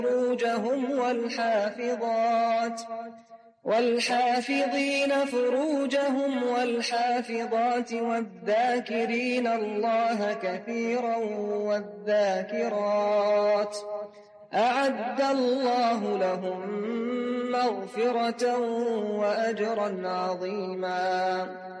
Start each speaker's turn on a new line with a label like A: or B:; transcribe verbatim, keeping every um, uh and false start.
A: فروجهم والحافظات والحافظين فروجهم والحافظات والذاكرين الله كثيرا والذاكرات أعد الله لهم مغفرة وأجرا عظيما.